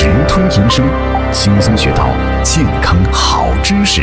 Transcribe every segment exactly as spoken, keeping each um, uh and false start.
直吞营生，轻松学到健康好知识。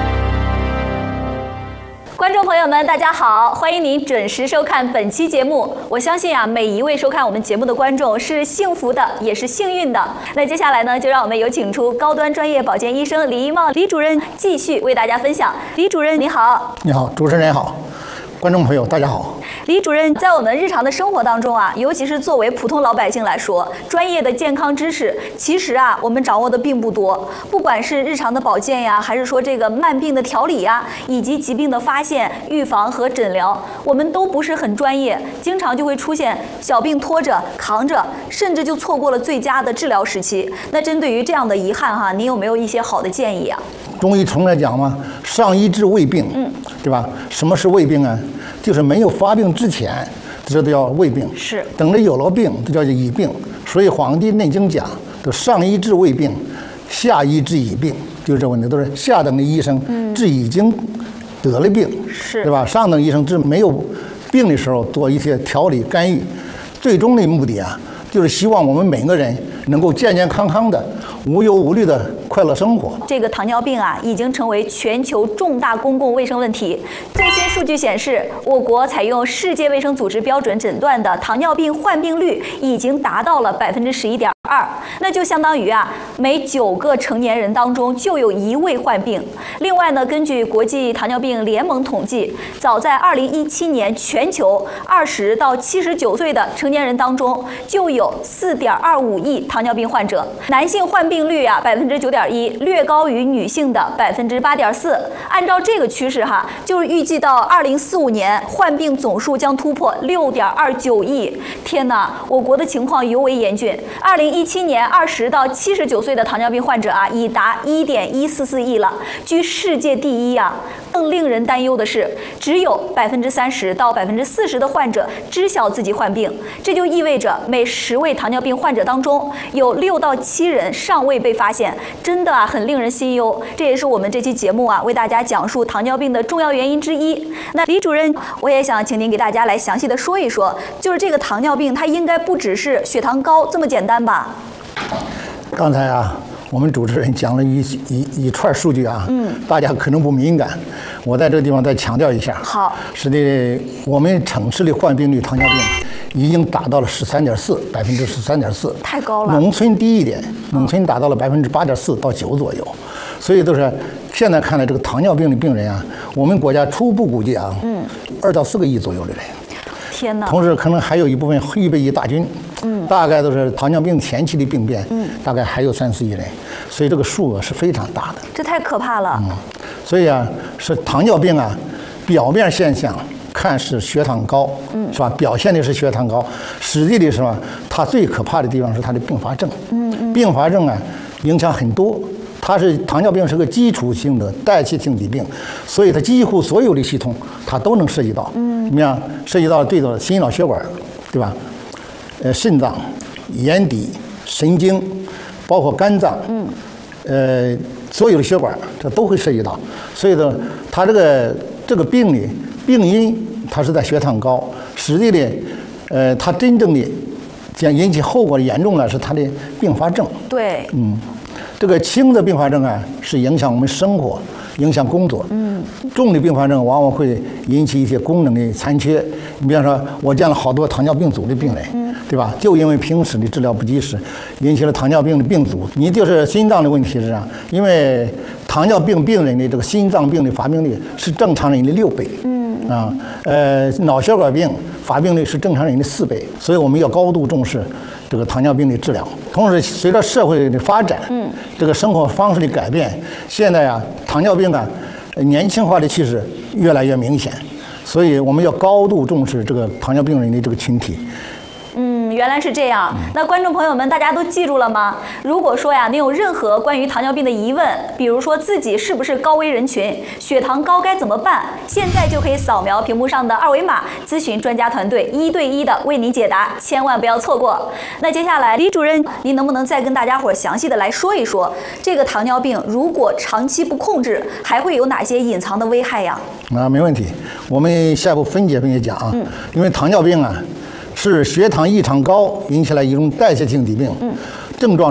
观众朋友们，大家好，欢迎您准时收看本期节目。我相信啊，每一位收看我们节目的观众是幸福的，也是幸运的。那接下来呢，就让我们有请出高端专业保健医生李一茂李主任继续为大家分享。李主任你好。 你好，主持人好，观众朋友大家好。 李主任，在我们日常的生活当中啊，尤其是作为普通老百姓来说，专业的健康知识其实啊，我们掌握的并不多。不管是日常的保健呀，还是说这个慢病的调理呀，以及疾病的发现、预防和诊疗，我们都不是很专业，经常就会出现小病拖着、扛着，甚至就错过了最佳的治疗时期。那针对于这样的遗憾哈，您有没有一些好的建议啊？ 中医常来讲嘛，上医治未病，嗯，对吧？什么是未病啊？就是没有发病之前，这都叫未病。是。等着有了病，这叫已病。所以《黄帝内经》讲，都上医治未病，下医治已病，就是这问题，都是下等的医生治已经得了病，是，对吧？上等医生治没有病的时候做一些调理干预，最终的目的啊，就是希望我们每个人能够健健康康的、无忧无虑的快乐生活。 这个糖尿病啊，已经成为全球重大公共卫生问题。最新数据显示，我国采用世界卫生组织标准诊断的糖尿病患病率已经达到了百分之十一点二，那就相当于啊，每九个成年人当中就有一位患病。另外呢，根据国际糖尿病联盟统计，早在二零一七年，全球二十到七十九岁的成年人当中就有四点二五亿糖尿病患者，男性患病率啊百分之九点一，略高于女性的百分之八点四。按照这个趋势哈，就是预计到二零四五年患病总数将突破六点二九亿。天哪，我国的情况尤为严峻。二零一七年二十到七十九岁的糖尿病患者啊，已达一点一四四亿了，居世界第一啊。更令人担忧的是，只有百分之三十到百分之四十的患者知晓自己患病，这就意味着每十位糖尿病患者当中有六到七人尚未被发现，真的啊很令人心忧。这也是我们这期节目啊为大家讲述糖尿病的重要原因之一。那李主任，我也想请您给大家来详细的说一说，就是这个糖尿病它应该不只是血糖高这么简单吧？ 刚才啊，我们主持人讲了一一一串数据啊，嗯，大家可能不敏感，我在这个地方再强调一下。 好， 是的，我们城市的患病率糖尿病已经达到了十三点四，百分之十三点四， 太高了。 农村低一点，农村达到了百分之八点四到九左右，所以都是现在看来，这个糖尿病的病人啊，我们国家初步估计啊，嗯，二到四个亿左右的人。 天哪！ 同时，可能还有一部分预备役大军，嗯，大概都是糖尿病前期的病变，嗯，大概还有三四亿人，所以这个数额是非常大的。 这太可怕了。 嗯，所以啊，是糖尿病啊，表面现象看是血糖高，嗯，是吧？表现的是血糖高，实际的是吧？它最可怕的地方是它的并发症，嗯嗯，并发症啊，影响很多。它是糖尿病是个基础性的代谢性疾病，所以它几乎所有的系统它都能涉及到。嗯，怎么样？涉及到对的心脑血管，对吧？呃，肾脏、眼底、神经，包括肝脏，嗯，呃，所有的血管这都会涉及到。所以呢，它这个这个病呢，病因它是在血糖高，实际的，呃，它真正的将引起后果的严重呢是它的并发症。 对， 嗯。这个轻的并发症啊，是影响我们生活、影响工作；嗯，重的并发症往往会引起一些功能的残缺。你比方说，我见了好多糖尿病足的病人，嗯，对吧？就因为平时的治疗不及时，引起了糖尿病的病足。你就是心脏的问题是这样，因为糖尿病病人的这个心脏病的发病率是正常人的六倍，嗯啊，呃，脑血管病发病率是正常人的四倍，所以我们要高度重视这个糖尿病的治疗。同时，随着社会的发展，嗯，这个生活方式的改变，现在啊，糖尿病啊，年轻化的趋势越来越明显，所以我们要高度重视这个糖尿病人的这个群体。 嗯，原来是这样。那观众朋友们，大家都记住了吗？如果说呀，您有任何关于糖尿病的疑问，比如说自己是不是高危人群，血糖高该怎么办，现在就可以扫描屏幕上的二维码，咨询专家团队一对一的为您解答，千万不要错过。那接下来，李主任，您能不能再跟大家伙详细的来说一说，这个糖尿病如果长期不控制，还会有哪些隐藏的危害呀？ 啊，没问题。我们下一步分解分解讲啊，嗯，因为糖尿病啊。是血糖异常高引起来一种代谢性疾病，嗯，症状